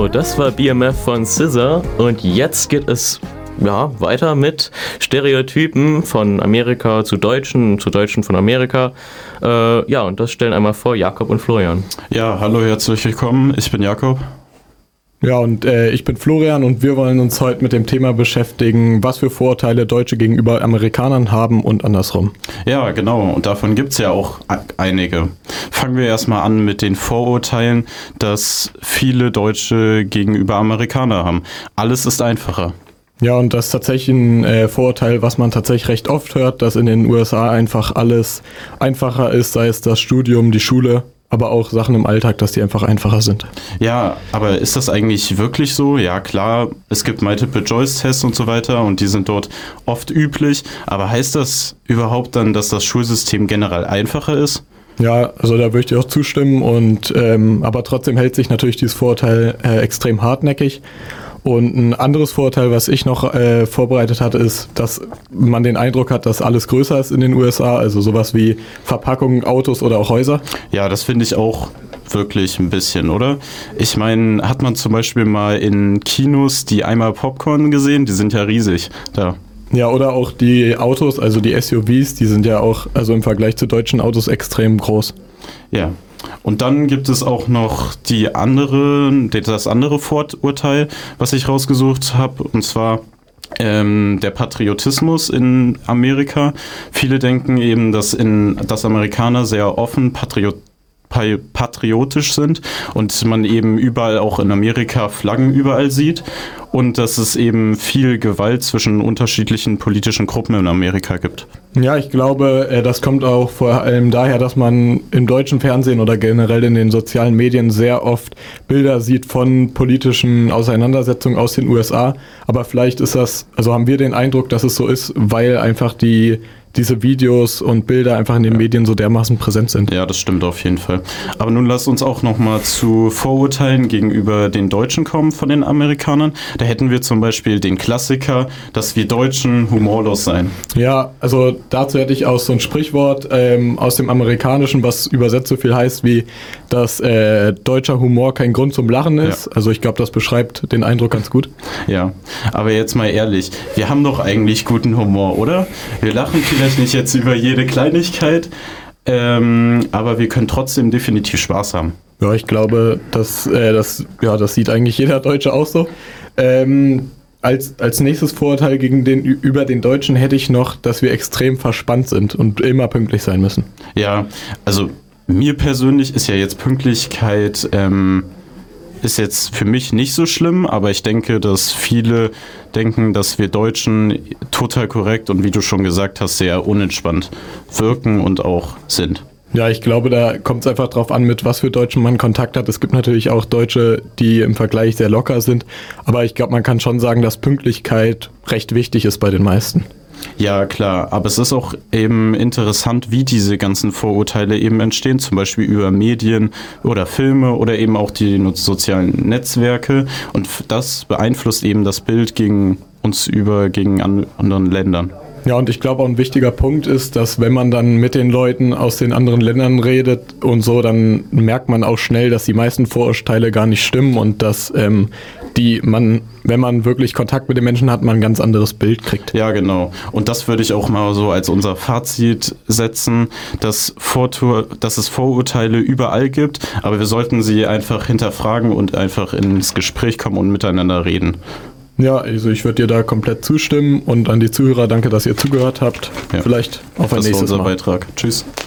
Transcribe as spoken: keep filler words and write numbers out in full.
So, das war B M F von S Z A und jetzt geht es ja weiter mit Stereotypen von Amerika zu Deutschen, zu Deutschen von Amerika. Äh, ja, und das stellen einmal vor Jakob und Florian. Ja, hallo, herzlich willkommen. Ich bin Jakob. Ja, und äh, ich bin Florian und wir wollen uns heute mit dem Thema beschäftigen, was für Vorurteile Deutsche gegenüber Amerikanern haben und andersrum. Ja, genau. Und davon gibt es ja auch einige. Fangen wir erstmal an mit den Vorurteilen, dass viele Deutsche gegenüber Amerikanern haben. Alles ist einfacher. Ja, und das ist tatsächlich ein äh, Vorurteil, was man tatsächlich recht oft hört, dass in den U S A einfach alles einfacher ist, sei es das Studium, die Schule, aber auch Sachen im Alltag, dass die einfach einfacher sind. Ja, aber ist das eigentlich wirklich so? Ja, klar, es gibt Multiple-Choice-Tests und so weiter und die sind dort oft üblich. Aber heißt das überhaupt dann, dass das Schulsystem generell einfacher ist? Ja, also da würde ich dir auch zustimmen. Und ähm, aber trotzdem hält sich natürlich dieses Vorurteil äh, extrem hartnäckig. Und ein anderes Vorurteil, was ich noch äh, vorbereitet hatte, ist, dass man den Eindruck hat, dass alles größer ist in den U S A, also sowas wie Verpackungen, Autos oder auch Häuser. Ja, das finde ich auch wirklich ein bisschen, oder? Ich meine, hat man zum Beispiel mal in Kinos die Eimer Popcorn gesehen? Die sind ja riesig da. Ja, oder auch die Autos, also die S U Vs, die sind ja auch, also im Vergleich zu deutschen Autos extrem groß. Ja. Und dann gibt es auch noch die andere, das andere Vorurteil, was ich rausgesucht habe, und zwar ähm, der Patriotismus in Amerika. Viele denken eben, dass, in, dass Amerikaner sehr offen patriot, patriotisch sind und man eben überall auch in Amerika Flaggen überall sieht und dass es eben viel Gewalt zwischen unterschiedlichen politischen Gruppen in Amerika gibt. Ja, ich glaube, das kommt auch vor allem daher, dass man im deutschen Fernsehen oder generell in den sozialen Medien sehr oft Bilder sieht von politischen Auseinandersetzungen aus den U S A. Aber vielleicht ist das, also haben wir den Eindruck, dass es so ist, weil einfach die diese Videos und Bilder einfach in den Medien so dermaßen präsent sind. Ja, das stimmt auf jeden Fall. Aber nun lasst uns auch nochmal zu Vorurteilen gegenüber den Deutschen kommen von den Amerikanern. Da hätten wir zum Beispiel den Klassiker, dass wir Deutschen humorlos seien. Ja, also dazu hätte ich auch so ein Sprichwort ähm, aus dem Amerikanischen, was übersetzt so viel heißt wie, dass äh, deutscher Humor kein Grund zum Lachen ist. Ja. Also ich glaube, das beschreibt den Eindruck ganz gut. Ja, aber jetzt mal ehrlich, wir haben doch eigentlich guten Humor, oder? Wir lachen vielleicht nicht jetzt über jede Kleinigkeit, ähm, aber wir können trotzdem definitiv Spaß haben. Ja, ich glaube, das, äh, das, ja, das sieht eigentlich jeder Deutsche auch so. Ähm, als, als nächstes Vorurteil gegen den, über den Deutschen hätte ich noch, dass wir extrem verspannt sind und immer pünktlich sein müssen. Ja, also mir persönlich ist ja jetzt Pünktlichkeit ähm, ist jetzt für mich nicht so schlimm, aber ich denke, dass viele denken, dass wir Deutschen total korrekt und wie du schon gesagt hast, sehr unentspannt wirken und auch sind. Ja, ich glaube, da kommt es einfach drauf an, mit was für Deutschen man Kontakt hat. Es gibt natürlich auch Deutsche, die im Vergleich sehr locker sind, aber ich glaube, man kann schon sagen, dass Pünktlichkeit recht wichtig ist bei den meisten. Ja, klar, aber es ist auch eben interessant, wie diese ganzen Vorurteile eben entstehen, zum Beispiel über Medien oder Filme oder eben auch die sozialen Netzwerke und das beeinflusst eben das Bild gegen uns über gegen an, anderen Ländern. Ja, und ich glaube auch ein wichtiger Punkt ist, dass wenn man dann mit den Leuten aus den anderen Ländern redet und so, dann merkt man auch schnell, dass die meisten Vorurteile gar nicht stimmen und dass ähm, die man, wenn man wirklich Kontakt mit den Menschen hat, man ein ganz anderes Bild kriegt. Ja, genau. Und das würde ich auch mal so als unser Fazit setzen, dass, Vortur- dass es Vorurteile überall gibt, aber wir sollten sie einfach hinterfragen und einfach ins Gespräch kommen und miteinander reden. Ja, also ich würde dir da komplett zustimmen und an die Zuhörer danke, dass ihr zugehört habt. Ja. Vielleicht auf ein nächstes Mal. Das war unser Beitrag. Tschüss.